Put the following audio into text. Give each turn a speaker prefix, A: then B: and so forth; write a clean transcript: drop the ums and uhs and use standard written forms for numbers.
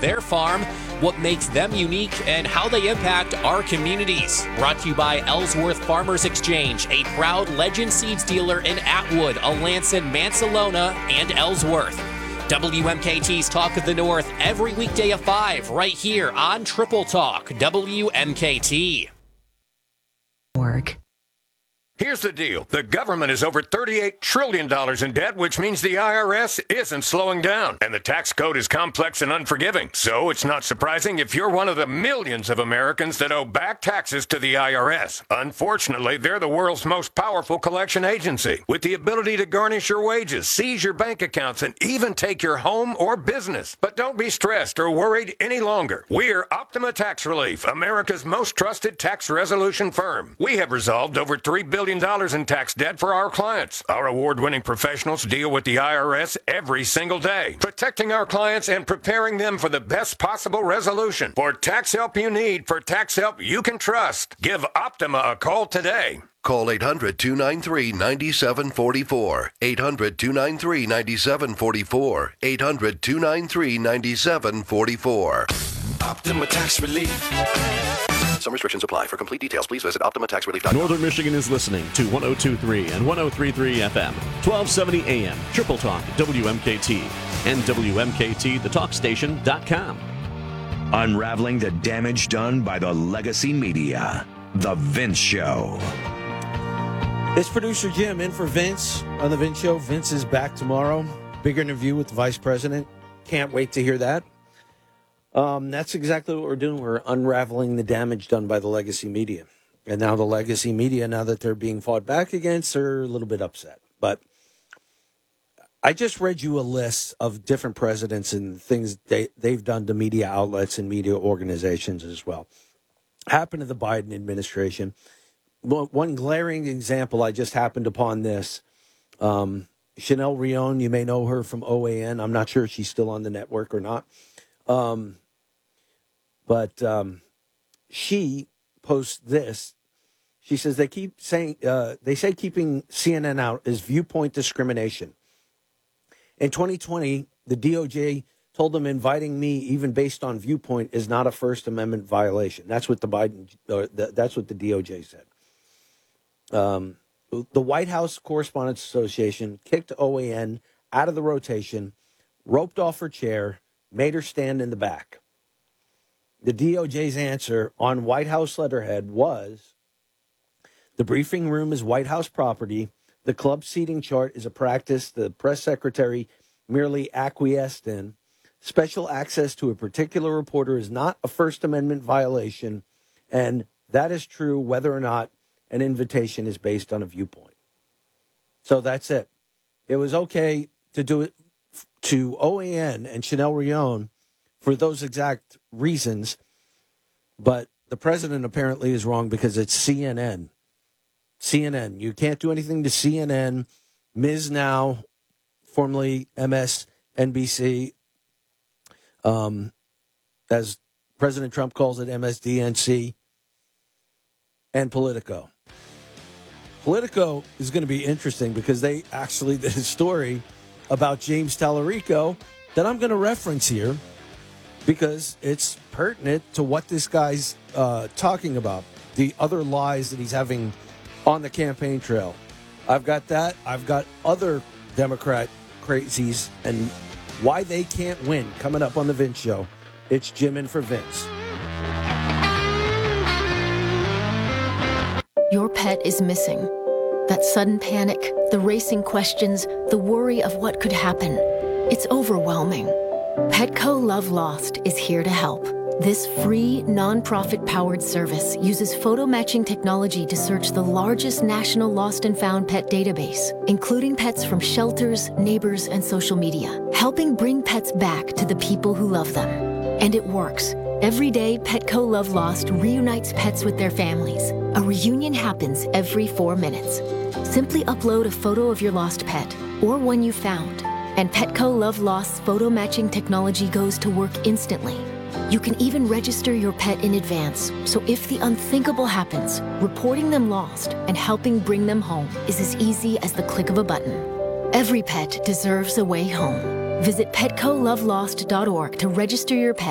A: their farm, what makes them unique, and how they impact our communities. Brought to you by Ellsworth Farmers Exchange, a proud Legend Seeds dealer in Atwood, Alanson, Mansalona, and Ellsworth. WMKT's Talk of the North every weekday at 5 right here on Triple Talk WMKT.
B: Here's the deal. The government is over $38 trillion in debt, which means the IRS isn't slowing down. And the tax code is complex and unforgiving. So it's not surprising if you're one of the millions of Americans that owe back taxes to the IRS. Unfortunately, they're the world's most powerful collection agency, with the ability to garnish your wages, seize your bank accounts, and even take your home or business. But don't be stressed or worried any longer. We're Optima Tax Relief, America's most trusted tax resolution firm. We have resolved over $3 billion in tax debt for our clients. Our award-winning professionals deal with the IRS every single day, protecting our clients and preparing them for the best possible resolution. For tax help you need, for tax help you can trust, give Optima a call today.
C: Call 800-293-9744. 800-293-9744. 800-293-9744.
D: Optima Tax Relief.
C: Some restrictions apply. For complete details, please visit OptimaTaxRelief.com.
E: Northern Michigan is listening to 102.3 and 103.3 FM, 1270 AM, Triple Talk, WMKT, and WMKTTheTalkStation.com.
D: Unraveling the damage done by the legacy media. The Vince Show.
F: It's producer Jim in for Vince on The Vince Show. Vince is back tomorrow. Big interview with the Vice President. Can't wait to hear that. That's exactly what we're doing. We're unraveling the damage done by the legacy media. And now the legacy media, now that they're being fought back against, are a little bit upset. But I just read you a list of different presidents and things they've done to media outlets and media organizations as well. Happened to the Biden administration. One glaring example, I just happened upon this. Chanel Rion, you may know her from OAN. I'm not sure if she's still on the network or not. But she posts this. She says they keep saying they say keeping CNN out is viewpoint discrimination. In 2020, the DOJ told them inviting me, even based on viewpoint, is not a First Amendment violation. That's what that's what the DOJ said. The White House Correspondents Association kicked OAN out of the rotation, roped off her chair, made her stand in the back. The DOJ's answer on White House letterhead was, the briefing room is White House property. The club seating chart is a practice the press secretary merely acquiesced in. Special access to a particular reporter is not a First Amendment violation, and that is true whether or not an invitation is based on a viewpoint. So that's it. It was okay to do it to OAN and Chanel Rion for those exact reasons, but the president apparently is wrong because it's CNN. CNN. You can't do anything to CNN. Ms. Now, formerly MSNBC, as President Trump calls it, MSDNC, and Politico. Politico is going to be interesting because they actually did a story about James Tallarico that I'm going to reference here because it's pertinent to what this guy's talking about, the other lies that he's having on the campaign trail. I've got that. I've got other Democrat crazies and why they can't win coming up on The Vince Show. It's Jim in for Vince.
G: Your pet is missing. That sudden panic, the racing questions, the worry of what could happen. It's overwhelming. Petco Love Lost is here to help. This free, nonprofit-powered service uses photo matching technology to search the largest national lost and found pet database, including pets from shelters, neighbors, and social media, helping bring pets back to the people who love them. And it works. Every day, Petco Love Lost reunites pets with their families. A reunion happens every 4 minutes. Simply upload a photo of your lost pet, or one you found, and Petco Love Lost's photo matching technology goes to work instantly. You can even register your pet in advance, so if the unthinkable happens, reporting them lost and helping bring them home is as easy as the click of a button. Every pet deserves a way home. Visit PetcoLoveLost.org to register your pet